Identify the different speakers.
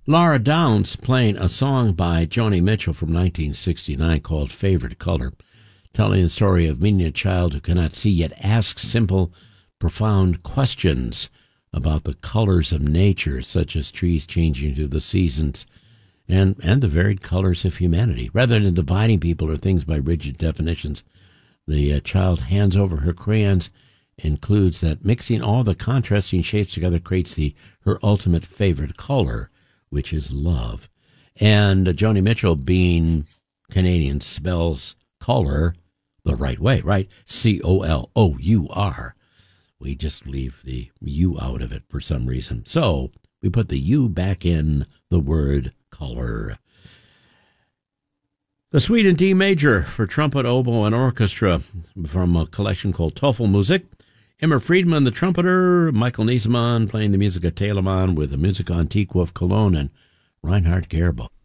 Speaker 1: Laura Downs playing a song by Joni Mitchell from 1969 called Favorite Color, telling the story of meeting a child who cannot see yet asks simple, profound questions about the colors of nature, such as trees changing through the seasons and the varied colors of humanity. Rather than dividing people or things by rigid definitions, the child hands over her crayons, includes that mixing all the contrasting shapes together creates her ultimate favorite color, which is love. And Joni Mitchell, being Canadian, spells color the right way, right? C-O-L-O-U-R. We just leave the U out of it for some reason. So we put the U back in the word color. The Suite in D major for trumpet, oboe, and orchestra from a collection called Tafelmusik. Immer Friedman, the trumpeter, Michael Niesemann playing the Musica Telemann with the Musica Antiqua of Cologne, and Reinhard Gerber